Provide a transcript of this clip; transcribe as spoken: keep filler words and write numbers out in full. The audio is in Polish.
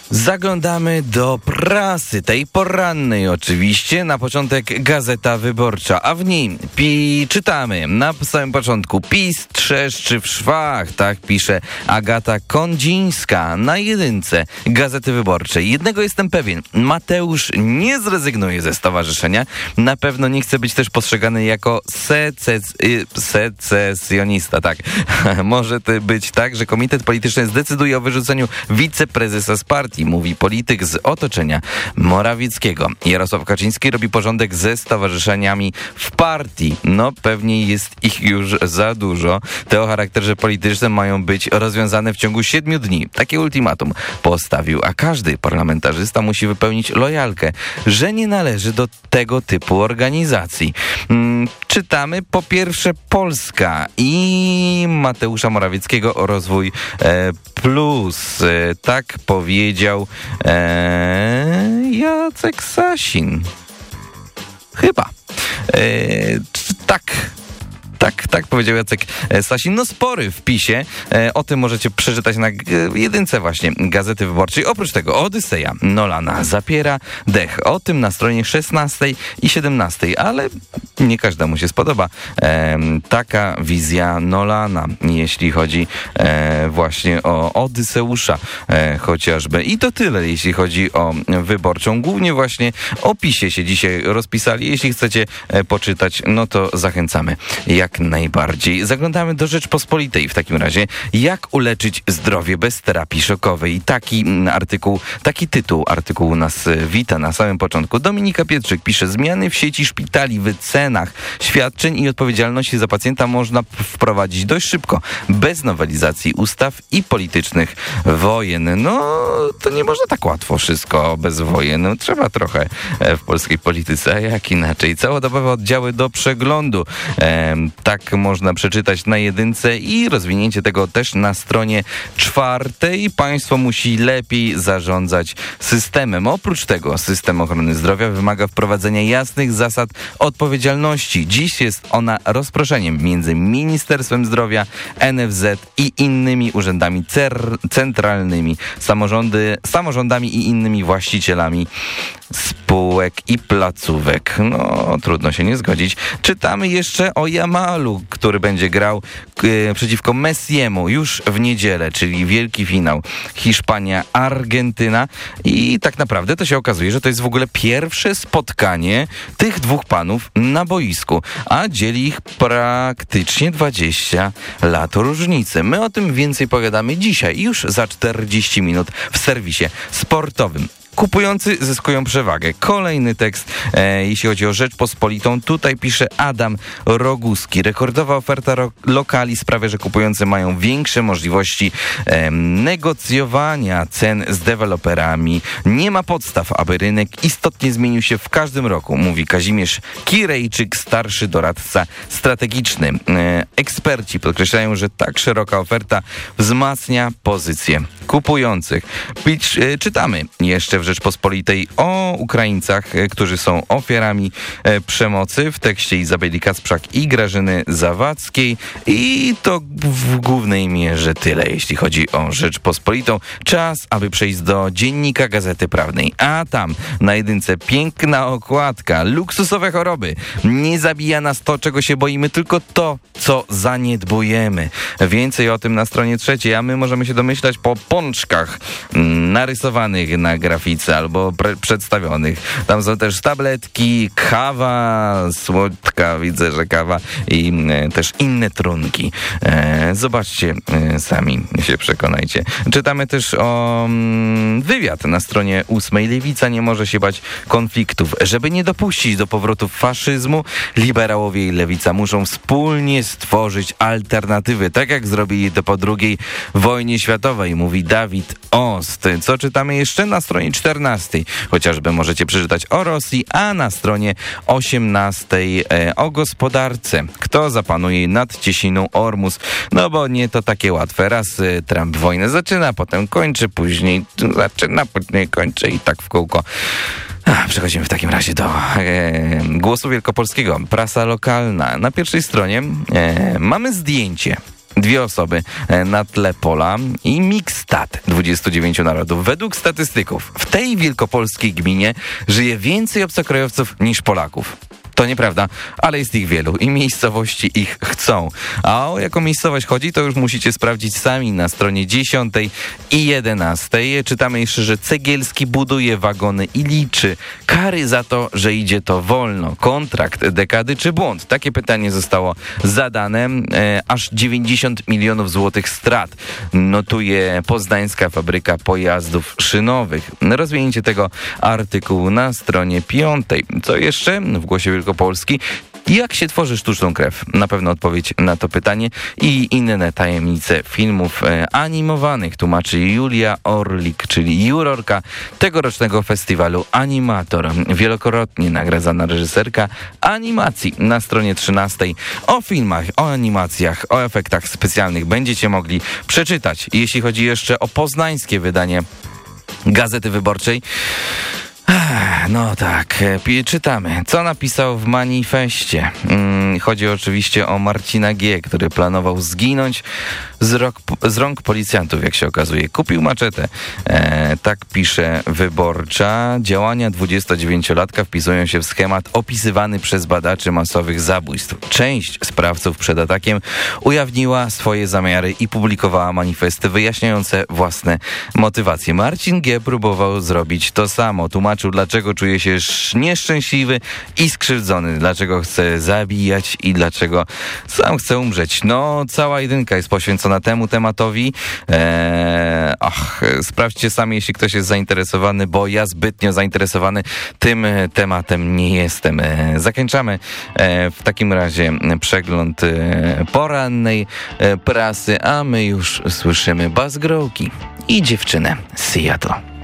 Zaglądamy do prasy, tej porannej oczywiście. Na początek Gazeta Wyborcza, a w niej pi- czytamy na samym początku: PiS trzeszczy w szwach, tak pisze Agata Kondzińska na jedynce Gazety Wyborczej. Jednego jestem pewien, Mateusz nie zrezygnuje ze stowarzyszenia. Na pewno nie chce być też postrzegany jako secec- secesjonista, tak. Może to być tak, że komitet polityczny zdecyduje o wyrzuceniu wiceprezesa z partii, mówi polityk z otoczenia Morawieckiego. Jarosław Kaczyński robi porządek ze stowarzyszeniami w partii. No pewnie jest ich już za dużo. Te o charakterze politycznym mają być rozwiązane w ciągu siedmiu dni. Takie ultimatum postawił, a każdy parlamentarzysta musi wypełnić lojalkę, że nie należy do tego typu organizacji. Hmm, czytamy po pierwsze Polska i Mateusza Morawieckiego o rozwój e, plus. E, tak powiedział e, Jacek Sasin. Chyba. E, tak. Tak, tak powiedział Jacek Sasin. No spory w PiSie. E, o tym możecie przeczytać na g- jedynce właśnie Gazety Wyborczej. Oprócz tego Odyseja Nolana zapiera dech. O tym na stronie szesnastej i siedemnastej, ale nie każdemu się spodoba e, taka wizja Nolana, jeśli chodzi e, właśnie o Odyseusza e, chociażby. I to tyle, jeśli chodzi o Wyborczą. Głównie właśnie o PiSie się dzisiaj rozpisali. Jeśli chcecie e, poczytać, no to zachęcamy. Jak najbardziej. Zaglądamy do Rzeczpospolitej w takim razie. Jak uleczyć zdrowie bez terapii szokowej? Taki artykuł, taki tytuł artykułu nas wita na samym początku. Dominika Pietrzyk pisze: zmiany w sieci szpitali, wycenach świadczeń i odpowiedzialności za pacjenta można wprowadzić dość szybko, bez nowelizacji ustaw i politycznych wojen. No, to nie można tak łatwo wszystko bez wojen. No, trzeba trochę w polskiej polityce, a jak inaczej. Całodobowe oddziały do przeglądu. Ehm, Tak można przeczytać na jedynce i rozwinięcie tego też na stronie czwartej. Państwo musi lepiej zarządzać systemem. Oprócz tego system ochrony zdrowia wymaga wprowadzenia jasnych zasad odpowiedzialności. Dziś jest ona rozproszeniem między Ministerstwem Zdrowia, N F Z i innymi urzędami cer- centralnymi, samorządy, samorządami i innymi właścicielami spółek i placówek. No, trudno się nie zgodzić. Czytamy jeszcze o Jamalu, który będzie grał e, przeciwko Messiemu już w niedzielę, czyli wielki finał Hiszpania-Argentyna. I tak naprawdę to się okazuje, że to jest w ogóle pierwsze spotkanie tych dwóch panów na boisku, a dzieli ich praktycznie dwadzieścia lat różnicy. My o tym więcej pogadamy dzisiaj, już za czterdzieści minut w serwisie sportowym. Kupujący zyskują przewagę. Kolejny tekst, e, jeśli chodzi o Rzeczpospolitą. Tutaj pisze Adam Roguski. Rekordowa oferta ro- lokali sprawia, że kupujący mają większe możliwości e, negocjowania cen z deweloperami. Nie ma podstaw, aby rynek istotnie zmienił się w każdym roku, mówi Kazimierz Kirejczyk, starszy doradca strategiczny. E, eksperci podkreślają, że tak szeroka oferta wzmacnia pozycję kupujących. Pisz, e, czytamy jeszcze w Rzeczpospolitej o Ukraińcach, którzy są ofiarami e, przemocy, w tekście Izabeli Kacprzak i Grażyny Zawadzkiej. I to w głównej mierze tyle, jeśli chodzi o Rzeczpospolitą. Czas, aby przejść do Dziennika Gazety Prawnej. A tam na jedynce piękna okładka. Luksusowe choroby. Nie zabija nas to, czego się boimy, tylko to, co zaniedbujemy. Więcej o tym na stronie trzeciej, a my możemy się domyślać po pączkach narysowanych na grafice albo pre- przedstawionych. Tam są też tabletki, kawa, słodka, widzę, że kawa i e, też inne trunki. E, zobaczcie, e, sami się przekonajcie. Czytamy też o mm, wywiad na stronie ósmej. Lewica nie może się bać konfliktów. Żeby nie dopuścić do powrotu faszyzmu, liberałowie i lewica muszą wspólnie stworzyć alternatywy, tak jak zrobili to po drugiej wojnie światowej, mówi Dawid Ost. Co czytamy jeszcze na stronie czternastej? Chociażby możecie przeczytać o Rosji, a na stronie osiemnastej e, o gospodarce. Kto zapanuje nad cieśniną Ormus? No bo nie to takie łatwe. Raz e, Trump wojnę zaczyna, potem kończy, później zaczyna, później kończy i tak w kółko. A, przechodzimy w takim razie do e, Głosu Wielkopolskiego. Prasa lokalna. Na pierwszej stronie e, mamy zdjęcie dwie osoby na tle pola i mikstat dwudziestu dziewięciu narodów. Według statystyków w tej wielkopolskiej gminie żyje więcej obcokrajowców niż Polaków. To nieprawda, ale jest ich wielu i miejscowości ich chcą. A o jaką miejscowość chodzi, to już musicie sprawdzić sami na stronie dziesiątej i jedenastej. Czytamy jeszcze, że Cegielski buduje wagony i liczy kary za to, że idzie to wolno. Kontrakt dekady czy błąd? Takie pytanie zostało zadane. E, aż dziewięćdziesiąt milionów złotych strat notuje poznańska fabryka pojazdów szynowych. Rozwinięcie tego artykułu na stronie piątej. Co jeszcze w Głosie Wielkopolski? Jak się tworzy sztuczną krew? Na pewno odpowiedź na to pytanie i inne tajemnice filmów e, animowanych tłumaczy Julia Orlik, czyli jurorka tegorocznego festiwalu Animator. Wielokrotnie nagradzana reżyserka animacji. Na stronie trzynastej o filmach, o animacjach, o efektach specjalnych będziecie mogli przeczytać. Jeśli chodzi jeszcze o poznańskie wydanie Gazety Wyborczej, no tak, czytamy, co napisał w manifestie. Chodzi oczywiście o Marcina G., który planował zginąć z, rok, z rąk policjantów, jak się okazuje. Kupił maczetę. E, tak pisze Wyborcza. Działania dwudziestodziewięciolatka wpisują się w schemat opisywany przez badaczy masowych zabójstw. Część sprawców przed atakiem ujawniła swoje zamiary i publikowała manifesty wyjaśniające własne motywacje. Marcin G. próbował zrobić to samo. Tłumaczył, dlaczego czuje się nieszczęśliwy i skrzywdzony, dlaczego chce zabijać i dlaczego sam chce umrzeć. No, cała jedynka jest poświęcona temu tematowi. Eee, ach, sprawdźcie sami, jeśli ktoś jest zainteresowany, bo ja zbytnio zainteresowany tym tematem nie jestem. Eee, zakończamy eee, w takim razie przegląd eee, porannej e, prasy, a my już słyszymy Buzz Growki i dziewczynę z Seattle.